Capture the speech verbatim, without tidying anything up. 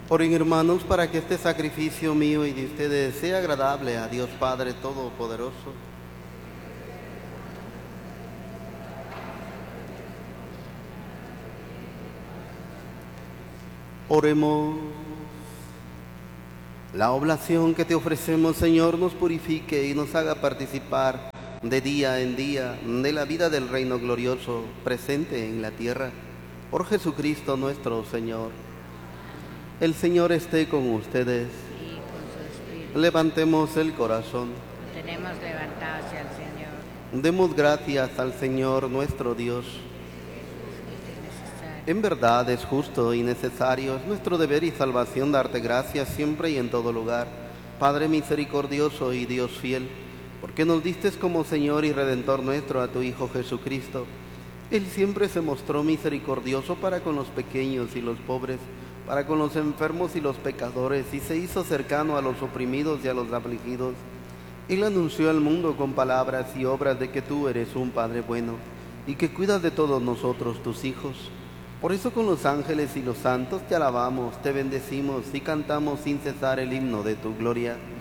Oren, hermanos, para que este sacrificio mío y de ustedes sea agradable a Dios Padre Todopoderoso. Oremos. La oblación que te ofrecemos, Señor, nos purifique y nos haga participar de día en día de la vida del reino glorioso presente en la tierra. Por Jesucristo nuestro Señor. El Señor esté con ustedes. Y con su espíritu. Levantemos el corazón. Tenemos levantado hacia el Señor. Demos gracias al Señor nuestro Dios. En verdad es justo y necesario, es nuestro deber y salvación darte gracias siempre y en todo lugar, Padre misericordioso y Dios fiel, porque nos diste como Señor y Redentor nuestro a tu Hijo Jesucristo. Él siempre se mostró misericordioso para con los pequeños y los pobres, para con los enfermos y los pecadores, y se hizo cercano a los oprimidos y a los afligidos. Él anunció al mundo con palabras y obras de que tú eres un Padre bueno, y que cuidas de todos nosotros, tus hijos. Por eso con los ángeles y los santos te alabamos, te bendecimos y cantamos sin cesar el himno de tu gloria.